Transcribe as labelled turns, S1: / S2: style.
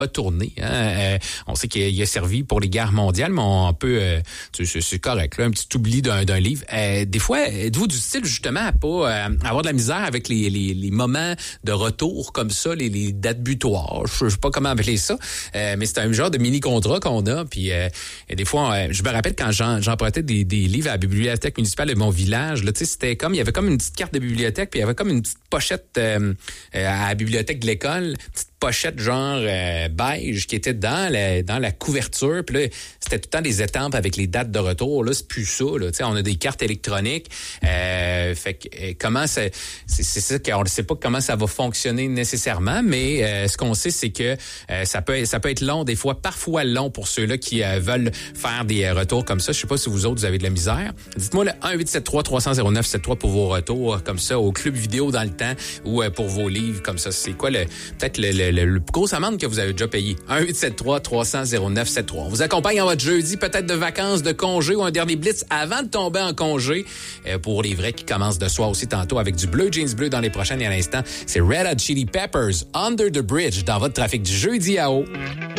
S1: retourner. Hein? On sait qu'il a servi pour les guerres mondiales, mais on peut... c'est correct, là, un petit oubli d'un livre. Des fois, êtes-vous du style, justement, à pas avoir de la misère avec les moments de retour comme ça, les dates butoirs? Je sais pas comment appeler ça, mais c'est un genre de mini-contrat qu'on a. Puis des fois, je me rappelle quand j'empruntais des livres à la bibliothèque municipale de mon village, là, c'était comme, il y avait comme une petite carte de bibliothèque, puis il y avait comme une petite pochette à la bibliothèque de l'école, petite pochette genre beige qui était dans la couverture. Puis là, c'était tout le temps des étampes avec les dates de retour. Là, c'est plus ça. Là. On a des cartes électroniques. Fait que comment c'est ça qu'on ne sait pas comment ça va fonctionner nécessairement, mais ce qu'on sait, c'est que ça peut être long, des fois, parfois long pour ceux-là qui veulent faire des retours comme ça. Je sais pas si vous autres, vous avez de la misère. Dites-moi le 1-873-300-0973 pour vos retours comme ça au club vidéo dans le temps ou pour vos livres comme ça. C'est quoi peut-être le plus grosse amende que vous avez déjà payé? 1-873-300-0973. On vous accompagne en votre jeudi, peut-être de vacances, de congé ou un dernier blitz avant de tomber en congé. Pour les vrais qui commencent de soir aussi tantôt avec du bleu, jeans bleu dans les prochaines et à l'instant, c'est Red Hot Chili Peppers, Under the Bridge, dans votre trafic du jeudi à eau.